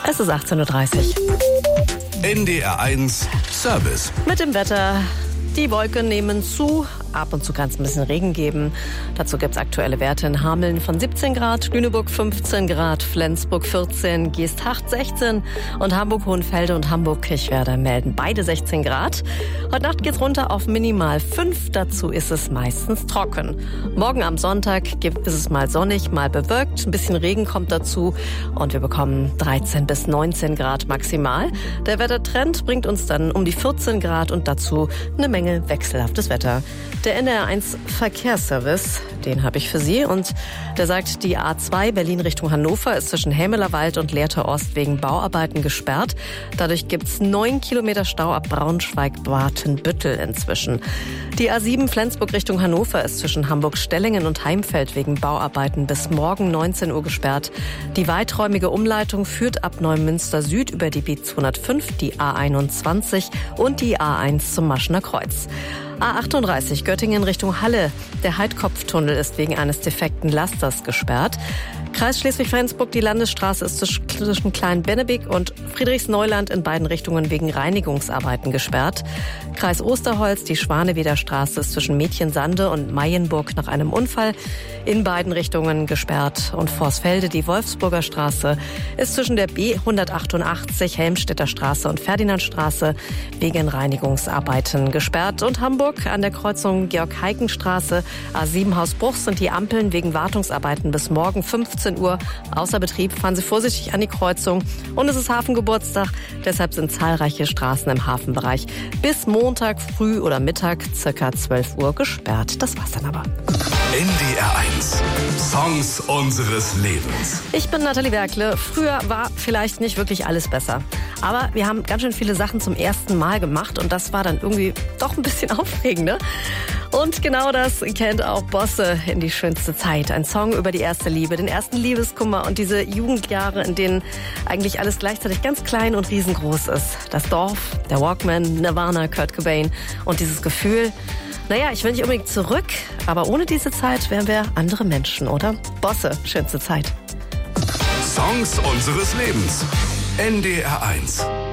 Es ist 18.30 Uhr. NDR1 Service. Mit dem Wetter. Die Wolken nehmen zu. Ab und zu kann es ein bisschen Regen geben. Dazu gibt es aktuelle Werte in Hameln von 17 Grad, Lüneburg 15 Grad, Flensburg 14, Geesthacht 16 und Hamburg-Hohenfelde und Hamburg-Kirchwerder melden beide 16 Grad. Heute Nacht geht's runter auf minimal 5. Dazu ist es meistens trocken. Morgen am Sonntag ist es mal sonnig, mal bewölkt. Ein bisschen Regen kommt dazu und wir bekommen 13 bis 19 Grad maximal. Der Wettertrend bringt uns dann um die 14 Grad und dazu eine Menge wechselhaftes Wetter. Der NDR1 Verkehrsservice, den habe ich für Sie und der sagt, die A2 Berlin Richtung Hannover ist zwischen Hämelerwald und Lehrter Ost wegen Bauarbeiten gesperrt. Dadurch gibt's 9 Kilometer Stau ab Braunschweig-Watenbüttel inzwischen. Die A7 Flensburg Richtung Hannover ist zwischen Hamburg-Stellingen und Heimfeld wegen Bauarbeiten bis morgen 19 Uhr gesperrt. Die weiträumige Umleitung führt ab Neumünster Süd über die B205, die A21 und die A1 zum Maschener Kreuz. A38 Göttingen Richtung Halle. Der Heidkopftunnel ist wegen eines defekten Lasters gesperrt. Kreis Schleswig-Flensburg, die Landesstraße ist zwischen Klein-Bennebig und Friedrichsneuland in beiden Richtungen wegen Reinigungsarbeiten gesperrt. Kreis Osterholz, die Schwaneweder Straße ist zwischen Mädchensande und Mayenburg nach einem Unfall in beiden Richtungen gesperrt. Und Vorsfelde, die Wolfsburger Straße, ist zwischen der B188 Helmstedter Straße und Ferdinandstraße wegen Reinigungsarbeiten gesperrt. Und Hamburg an der Kreuzung Georg-Heiken-Straße, A7 Hausbruch sind die Ampeln wegen Wartungsarbeiten bis morgen 15 Uhr außer Betrieb. Fahren Sie vorsichtig an die Kreuzung. Und es ist Hafengeburtstag, deshalb sind zahlreiche Straßen im Hafenbereich bis Montag früh oder Mittag circa 12 Uhr gesperrt. Das war's dann aber. NDR1 Songs unseres Lebens. Ich bin Nathalie Werkle. Früher war vielleicht nicht wirklich alles besser. Aber wir haben ganz schön viele Sachen zum ersten Mal gemacht und das war dann irgendwie doch ein bisschen aufregend, ne? Und genau das kennt auch Bosse in die schönste Zeit. Ein Song über die erste Liebe, den ersten Liebeskummer und diese Jugendjahre, in denen eigentlich alles gleichzeitig ganz klein und riesengroß ist. Das Dorf, der Walkman, Nirvana, Kurt Cobain und dieses Gefühl, naja, ich will nicht unbedingt zurück, aber ohne diese Zeit wären wir andere Menschen, oder? Bosse, schönste Zeit. Songs unseres Lebens. NDR1.